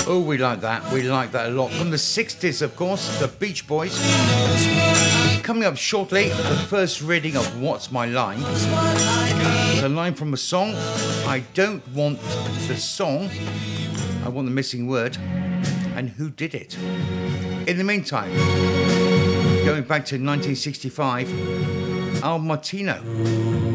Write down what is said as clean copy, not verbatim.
Oh, we like that. We like that a lot. From the 60s, of course, the Beach Boys. Coming up shortly, the first reading of What's My Line. It's a line from a song. I don't want the song. I want the missing word. And who did it? In the meantime, going back to 1965, Al Martino.